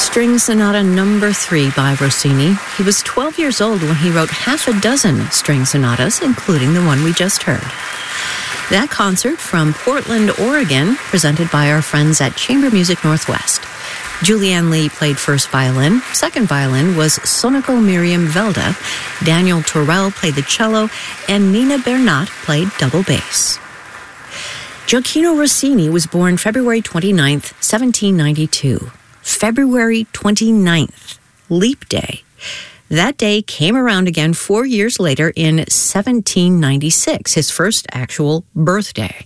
String Sonata Number 3 by Rossini. He was 12 years old when he wrote half a dozen string sonatas, including the one we just heard. That concert from Portland, Oregon, presented by our friends at Chamber Music Northwest. Julianne Lee played first violin. Second violin was Sonoko Miriam Velda. Daniel Torell played the cello, and Nina Bernat played double bass. Gioacchino Rossini was born February 29th, 1792. February 29th, leap day. That day came around again 4 years later in 1796, his first actual birthday.